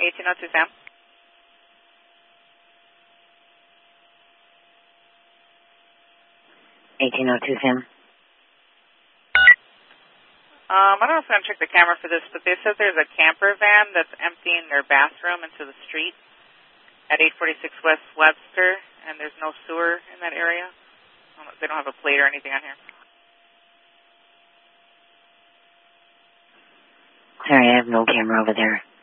1802 Sam. Sam. I don't know if I'm going to check the camera for this, but they said there's a camper van that's emptying their bathroom into the street at 846 West Webster, and there's no sewer in that area. They don't have a plate or anything on here. Sorry, I have no camera over there.